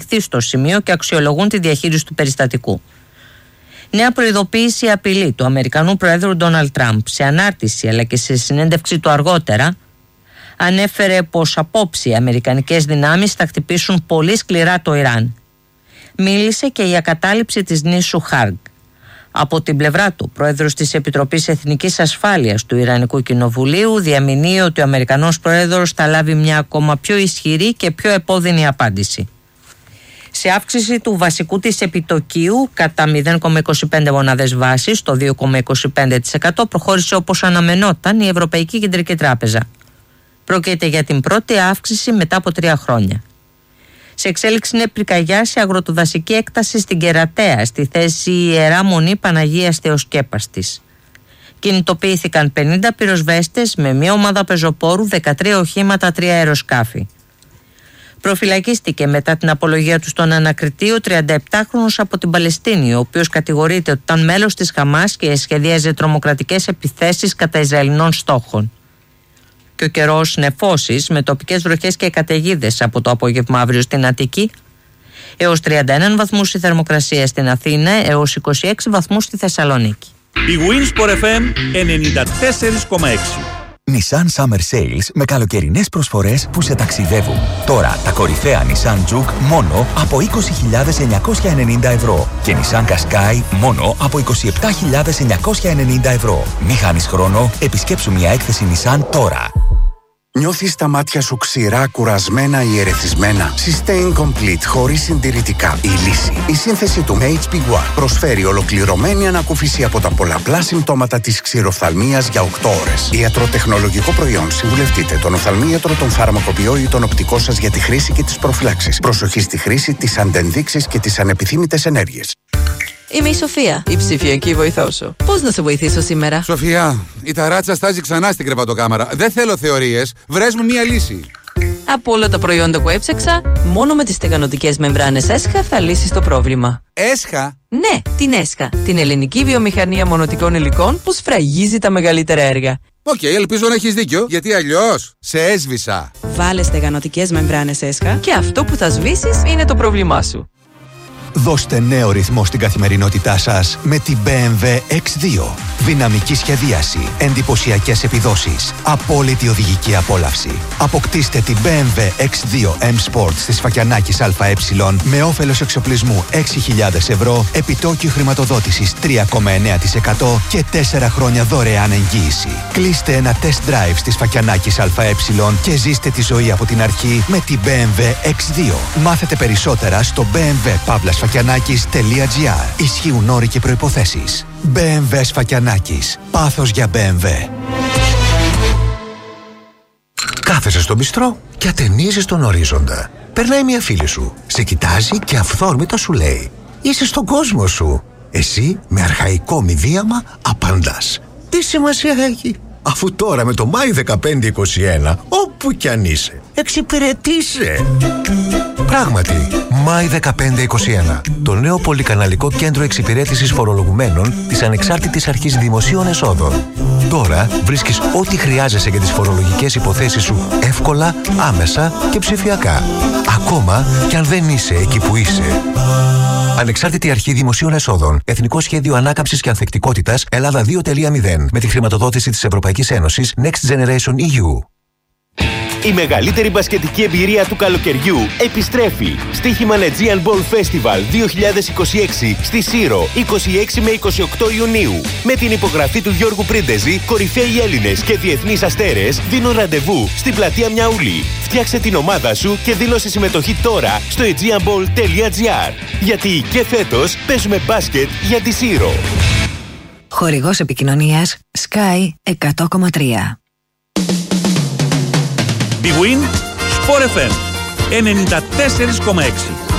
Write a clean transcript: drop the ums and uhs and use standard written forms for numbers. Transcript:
ευθύς στο σημείο και αξιολογούν τη διαχείριση του περιστατικού. Νέα προειδοποίηση απειλή του Αμερικανού Προέδρου Ντόναλντ Τραμπ. Σε ανάρτηση αλλά και σε συνέντευξη του αργότερα, ανέφερε πως απόψε οι αμερικανικές δυνάμεις θα χτυπήσουν πολύ σκληρά το Ιράν. Μίλησε και για κατάληψη της νήσου Χάργκ. Από την πλευρά του, πρόεδρος της Επιτροπής Εθνικής Ασφάλειας του Ιρανικού Κοινοβουλίου διαμηνύει ότι ο Αμερικανός πρόεδρος θα λάβει μια ακόμα πιο ισχυρή και πιο επώδυνη απάντηση. Σε αύξηση του βασικού της επιτοκίου κατά 0,25 μονάδες βάσης, στο 2,25% προχώρησε όπως αναμενόταν η Ευρωπαϊκή Κεντρική Τράπεζα. Πρόκειται για την πρώτη αύξηση μετά από 3 χρόνια. Σε εξέλιξη είναι πυρκαγιά σε αγροτοδασική έκταση στην Κερατέα, στη θέση Ιερά Μονή Παναγίας Θεοσκέπαστης. Κινητοποιήθηκαν 50 πυροσβέστες με μια ομάδα πεζοπόρου, 13 οχήματα, 3 αεροσκάφη. Προφυλακίστηκε μετά την απολογία του στον ανακριτή ο 37χρονος από την Παλαιστίνη, ο οποίος κατηγορείται ότι ήταν μέλος της Χαμάς και σχεδίαζε τρομοκρατικές επιθέσεις κατά Ισραηλινών στόχων. Και ο καιρός νεφώσεις με τοπικές βροχές και καταιγίδες από το απόγευμα αύριο στην Αττική, έως 31 βαθμούς η θερμοκρασία στην Αθήνα, έως 26 βαθμούς στη Θεσσαλονίκη. Η Winsport FM 94,6. Nissan Summer Sales με καλοκαιρινές προσφορές που σε ταξιδεύουν. Τώρα τα κορυφαία Nissan Juke μόνο από 20.990 ευρώ και Nissan Qashqai μόνο από 27.990 ευρώ. Μη χάνεις χρόνο, επισκέψου μια έκθεση Nissan τώρα. Νιώθεις τα μάτια σου ξηρά, κουρασμένα ή ερεθισμένα? Sustain Complete χωρίς συντηρητικά. Η λύση. Η σύνθεση του HB1 προσφέρει ολοκληρωμένη ανακούφιση από τα πολλαπλά συμπτώματα της ξηροφθαλμίας για 8 ώρες. Ιατροτεχνολογικό προϊόν. Συμβουλευτείτε τον οφθαλμίατρο, τον φαρμακοποιό ή τον οπτικό σας για τη χρήση και τις προφυλάξεις. Προσοχή στη χρήση, τις αντενδείξεις και τις ανεπιθύμητες ενέργειες. Είμαι η Σοφία, η ψηφιακή βοηθό σου. Πώς να σε βοηθήσω σήμερα? Σοφία, η ταράτσα στάζει ξανά στην κρεβατοκάμαρα. Δεν θέλω θεωρίες. Βρες μου μία λύση. Από όλα τα προϊόντα που έψαξα, μόνο με τις στεγανοτικές μεμβράνες ΕΣΧΑ θα λύσεις το πρόβλημα. ΕΣΧΑ? Ναι, την ΕΣΧΑ. Την ελληνική βιομηχανία μονοτικών υλικών που σφραγίζει τα μεγαλύτερα έργα. Οκ, ελπίζω να έχεις δίκιο, γιατί αλλιώς σε έσβησα. Βάλε στεγανοτικές μεμβράνες ΕΣΧΑ και αυτό που θα σβήσεις είναι το πρόβλημά σου. Δώστε νέο ρυθμό στην καθημερινότητά σας με την BMW X2. Δυναμική σχεδίαση, εντυπωσιακές επιδόσεις, απόλυτη οδηγική απόλαυση. Αποκτήστε την BMW X2 M Sport στη Σφακιανάκης ΑΕ με όφελος εξοπλισμού 6.000 ευρώ, επιτόκιο χρηματοδότησης 3,9% και 4 χρόνια δωρεάν εγγύηση. Κλείστε ένα test drive στη Σφακιανάκης ΑΕ και ζήστε τη ζωή από την αρχή με την BMW X2. Μάθετε περισσότερα στο bmw-sfakianakis.gr. Ισχύουν όροι και προϋποθέσεις. BMW Σφακιανάκης. Πάθος για BMW. Κάθεσαι στο μπιστρό και ατενίζεις τον ορίζοντα. Περνάει μια φίλη σου, σε κοιτάζει και αυθόρμητα σου λέει: είσαι στον κόσμο σου. Εσύ με αρχαϊκό μηδίαμα απαντάς: τι σημασία έχει, αφού τώρα με το Μάη 1521 όπου κι αν είσαι εξυπηρετείσαι. Πράγματι, Μάη 1521, το νέο πολυκαναλικό κέντρο εξυπηρέτησης φορολογουμένων της Ανεξάρτητης Αρχής Δημοσίων Εσόδων. Τώρα βρίσκεις ό,τι χρειάζεσαι για τις φορολογικές υποθέσεις σου εύκολα, άμεσα και ψηφιακά. Ακόμα κι αν δεν είσαι εκεί που είσαι. Ανεξάρτητη Αρχή Δημοσίων Εσόδων. Εθνικό Σχέδιο Ανάκαμψης και Ανθεκτικότητας Ελλάδα 2.0. Με τη χρηματοδότηση της Ευρωπαϊκής Ένωσης Next Generation EU. Η μεγαλύτερη μπασκετική εμπειρία του καλοκαιριού επιστρέφει. Στοίχημα Aegean Ball Festival 2026 στη Σύρο, 26 με 28 Ιουνίου. Με την υπογραφή του Γιώργου Πρίντεζη, κορυφαίοι Έλληνες και διεθνείς αστέρες δίνουν ραντεβού στην πλατεία Μιαούλη. Φτιάξε την ομάδα σου και δήλωσε συμμετοχή τώρα στο aegeanball.gr. Γιατί και φέτος παίζουμε μπάσκετ για τη Σύρο. Χορηγός επικοινωνίας Sky 100,3. Big Win, Sport FM 94,6.